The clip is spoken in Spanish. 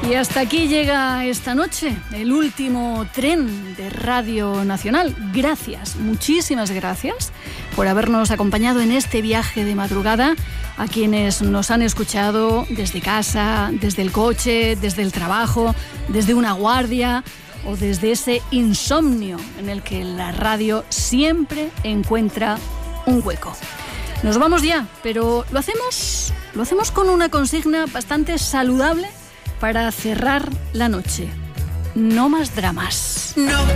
Y hasta aquí llega esta noche el último tren de Radio Nacional. Gracias, muchísimas gracias por habernos acompañado en este viaje de madrugada, a quienes nos han escuchado desde casa, desde el coche, desde el trabajo, desde una guardia o desde ese insomnio en el que la radio siempre encuentra un hueco. Nos vamos ya, pero lo hacemos con una consigna bastante saludable para cerrar la noche. No más dramas. No.